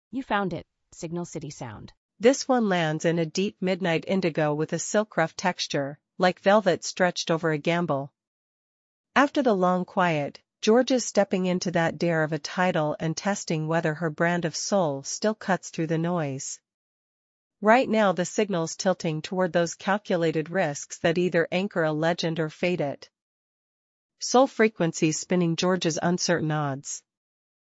You found it, Signal City Sound. This one lands in a deep midnight indigo with a silk-rough texture, like velvet stretched over a gamble. After the long quiet, George is stepping into that dare of a title and testing whether her brand of soul still cuts through the noise. Right now the signal's tilting toward those calculated risks that either anchor a legend or fade it. Soul frequencies spinning George's uncertain odds.